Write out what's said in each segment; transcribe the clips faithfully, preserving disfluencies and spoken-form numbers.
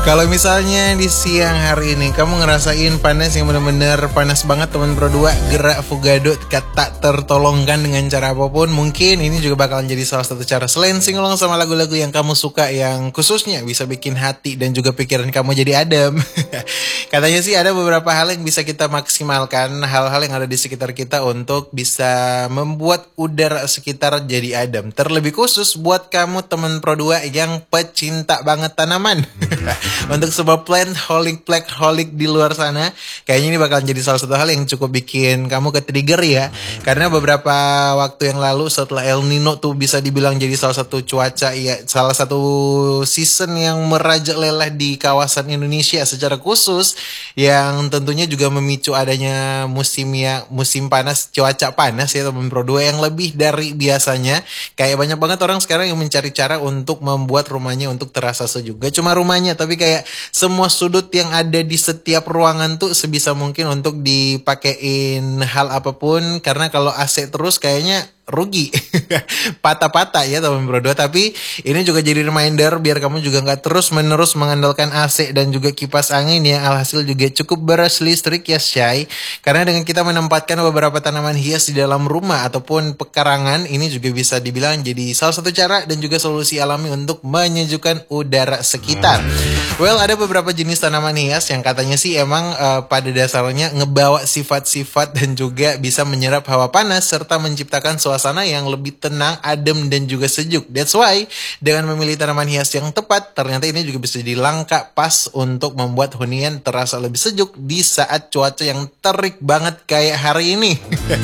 Kalau misalnya di siang hari ini kamu ngerasain panas yang bener-bener panas banget teman Pro dua, gerak Fugado tak tertolongkan dengan cara apapun, mungkin ini juga bakalan jadi salah satu cara selain singalong sama lagu-lagu yang kamu suka yang khususnya bisa bikin hati dan juga pikiran kamu jadi adem. Katanya sih ada beberapa hal yang bisa kita maksimalkan, hal-hal yang ada di sekitar kita untuk bisa membuat udara sekitar jadi adem. Terlebih khusus buat kamu teman Pro dua yang pecinta banget tanaman. Untuk sebuah plant holic, plant holic di luar sana, kayaknya ini bakalan jadi salah satu hal yang cukup bikin kamu ke-trigger ya. Karena beberapa waktu yang lalu setelah El Nino tuh bisa dibilang jadi salah satu cuaca ya, salah satu season yang merajalela di kawasan Indonesia secara khusus, yang tentunya juga memicu adanya musim ya musim panas, cuaca panas ya teman Pro dua yang lebih dari biasanya. Kayak banyak banget orang sekarang yang mencari cara untuk membuat rumahnya untuk terasa sejuk. Gak cuma rumahnya, tapi kayak semua sudut yang ada di setiap ruangan tuh sebisa mungkin untuk dipakein hal apapun, karena kalau A C terus kayaknya rugi. Patah-patah ya teman Pro dua. Tapi ini juga jadi reminder biar kamu juga gak terus menerus mengandalkan A C dan juga kipas angin ya. Alhasil juga cukup beras listrik ya Syai. Karena dengan kita menempatkan beberapa tanaman hias di dalam rumah ataupun pekarangan, ini juga bisa dibilang jadi salah satu cara dan juga solusi alami untuk menyejukkan udara sekitar. Well, ada beberapa jenis tanaman hias yang katanya sih emang uh, pada dasarnya ngebawa sifat-sifat dan juga bisa menyerap hawa panas serta menciptakan suasana yang lebih tenang, adem, dan juga sejuk. That's why dengan memilih tanaman hias yang tepat, ternyata ini juga bisa jadi langkah pas untuk membuat hunian terasa lebih sejuk di saat cuaca yang terik banget kayak hari ini.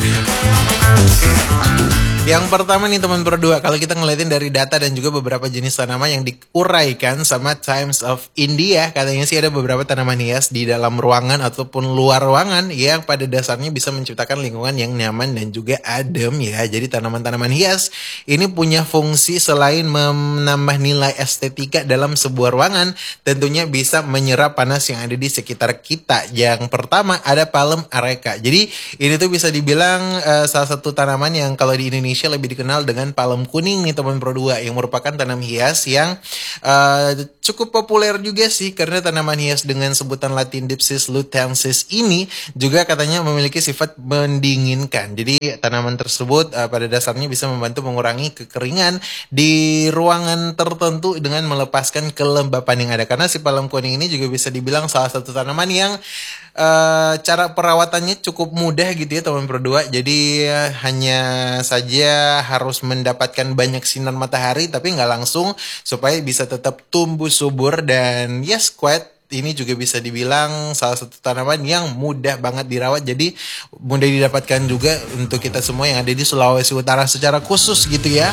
Yang pertama nih teman Pro dua, kalau kita ngeliatin dari data dan juga beberapa jenis tanaman yang diuraikan sama Times of India, katanya sih ada beberapa tanaman hias di dalam ruangan ataupun luar ruangan yang pada dasarnya bisa menciptakan lingkungan yang nyaman dan juga adem ya. Jadi tanaman-tanaman hias ini punya fungsi selain menambah nilai estetika dalam sebuah ruangan, tentunya bisa menyerap panas yang ada di sekitar kita. Yang pertama ada Palem areca. Jadi ini tuh bisa dibilang uh, salah satu tanaman yang kalau di Indonesia lebih dikenal dengan palem kuning nih teman Pro dua, yang merupakan tanam hias yang uh, cukup populer juga sih, karena tanaman hias dengan sebutan Latin Dipsis lutensis ini juga katanya memiliki sifat mendinginkan. Jadi tanaman tersebut uh, pada dasarnya bisa membantu mengurangi kekeringan di ruangan tertentu dengan melepaskan kelembapan yang ada. Karena si palem kuning ini juga bisa dibilang salah satu tanaman yang uh, cara perawatannya cukup mudah gitu ya teman Pro dua. Jadi uh, hanya saja harus mendapatkan banyak sinar matahari, tapi nggak langsung, supaya bisa tetap tumbuh subur. Dan yes, quite ini juga bisa dibilang salah satu tanaman yang mudah banget dirawat, jadi mudah didapatkan juga untuk kita semua yang ada di Sulawesi Utara secara khusus gitu ya.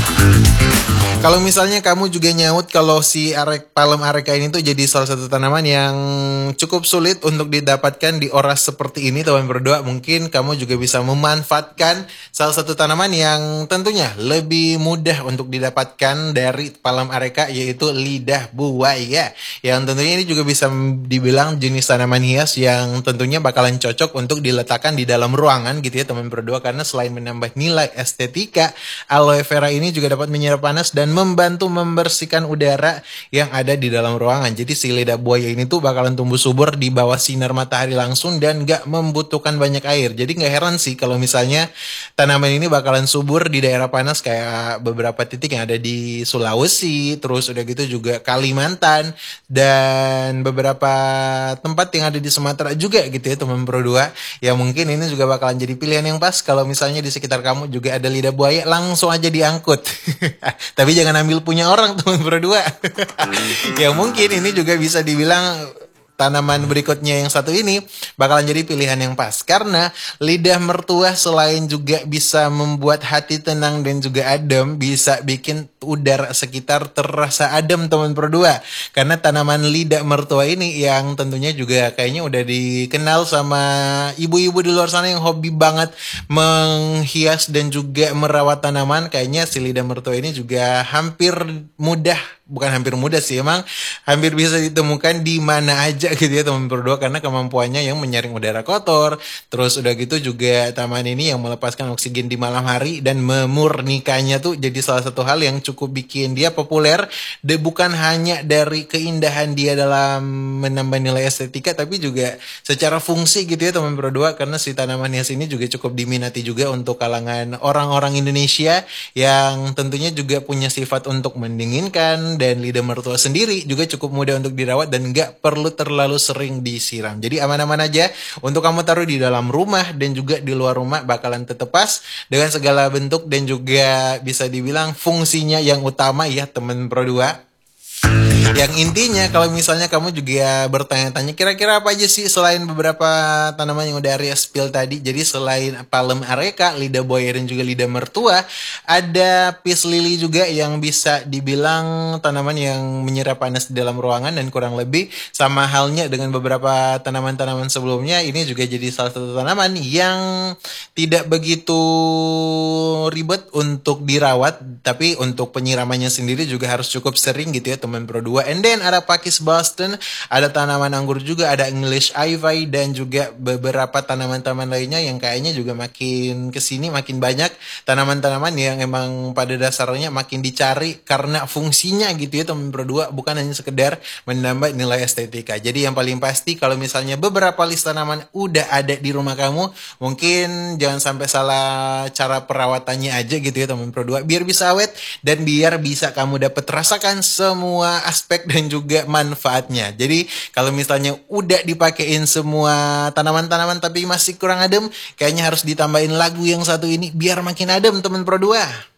Kalau misalnya kamu juga nyaut kalau si arek, palem areca ini tuh jadi salah satu tanaman yang cukup sulit untuk didapatkan di oras seperti ini teman Pro dua, mungkin kamu juga bisa memanfaatkan salah satu tanaman yang tentunya lebih mudah untuk didapatkan dari palem areca, yaitu lidah buaya. Yang tentunya ini juga bisa dibilang jenis tanaman hias yang tentunya bakalan cocok untuk diletakkan di dalam ruangan gitu ya teman Pro dua, karena selain menambah nilai estetika, aloe vera ini juga dapat menyerap panas dan membantu membersihkan udara yang ada di dalam ruangan. Jadi si lidah buaya ini tuh bakalan tumbuh subur di bawah sinar matahari langsung dan gak membutuhkan banyak air. Jadi gak heran sih kalau misalnya tanaman ini bakalan subur di daerah panas kayak beberapa titik yang ada di Sulawesi, terus udah gitu juga Kalimantan, dan beberapa tempat yang ada di Sumatera juga gitu ya teman Pro dua. Ya mungkin ini juga bakalan jadi pilihan yang pas kalau misalnya di sekitar kamu juga ada lidah buaya, langsung aja diangkut. Tapi jangan ambil punya orang teman Pro dua. Ya mungkin ini juga bisa dibilang tanaman berikutnya yang satu ini bakalan jadi pilihan yang pas, karena lidah mertua selain juga bisa membuat hati tenang dan juga adem, bisa bikin udara sekitar terasa adem teman Pro dua. Karena tanaman lidah mertua ini yang tentunya juga kayaknya udah dikenal sama ibu-ibu di luar sana yang hobi banget menghias dan juga merawat tanaman. Kayaknya si lidah mertua ini juga hampir mudah, bukan hampir mudah sih, emang hampir bisa ditemukan di mana aja gitu ya teman Pro dua, karena kemampuannya yang menyaring udara kotor. Terus udah gitu juga tanaman ini yang melepaskan oksigen di malam hari dan memurnikannya tuh jadi salah satu hal yang cukup cukup bikin dia populer. De, bukan hanya dari keindahan dia dalam menambah nilai estetika, tapi juga secara fungsi gitu ya teman Pro dua, karena si tanaman hias ini juga cukup diminati juga untuk kalangan orang-orang Indonesia yang tentunya juga punya sifat untuk mendinginkan, dan lidah mertua sendiri juga cukup mudah untuk dirawat dan nggak perlu terlalu sering disiram. Jadi aman-aman aja untuk kamu taruh di dalam rumah dan juga di luar rumah, bakalan tetap pas dengan segala bentuk dan juga bisa dibilang fungsinya yang utama ya teman Pro dua. Yang intinya kalau misalnya kamu juga bertanya-tanya kira-kira apa aja sih selain beberapa tanaman yang udah Arya spill tadi. Jadi selain palem areca, lidah buaya dan juga lidah mertua, ada peace lily juga yang bisa dibilang tanaman yang menyerap panas di dalam ruangan, dan kurang lebih sama halnya dengan beberapa tanaman-tanaman sebelumnya, ini juga jadi salah satu tanaman yang tidak begitu ribet untuk dirawat, tapi untuk penyiramannya sendiri juga harus cukup sering gitu ya teman Pro dua. And then ada pakis Boston, ada tanaman anggur juga, ada English ivy, dan juga beberapa tanaman-tanaman lainnya yang kayaknya juga makin kesini makin banyak tanaman-tanaman yang emang pada dasarnya makin dicari karena fungsinya gitu ya teman Pro dua, bukan hanya sekedar menambah nilai estetika. Jadi yang paling pasti kalau misalnya beberapa list tanaman udah ada di rumah kamu, mungkin jangan sampai salah cara perawatannya aja gitu ya teman Pro dua, biar bisa awet dan biar bisa kamu dapat rasakan semua aspek dan juga manfaatnya. Jadi kalau misalnya udah dipakein semua tanaman-tanaman tapi masih kurang adem, kayaknya harus ditambahin lagu yang satu ini biar makin adem teman Pro dua.